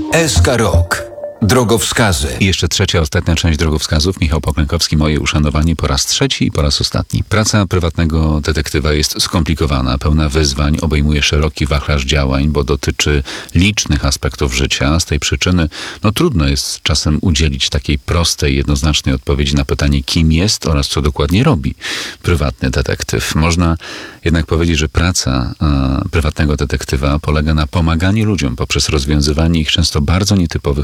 SK Rok. Drogowskazy. I jeszcze trzecia, ostatnia część drogowskazów. Michał Poklękowski, moje uszanowanie po raz trzeci i po raz ostatni. Praca prywatnego detektywa jest skomplikowana, pełna wyzwań, obejmuje szeroki wachlarz działań, bo dotyczy licznych aspektów życia. Z tej przyczyny trudno jest czasem udzielić takiej prostej, jednoznacznej odpowiedzi na pytanie, kim jest oraz co dokładnie robi prywatny detektyw. Można jednak powiedzieć, że praca prywatnego detektywa polega na pomaganiu ludziom poprzez rozwiązywanie ich często bardzo nietypowych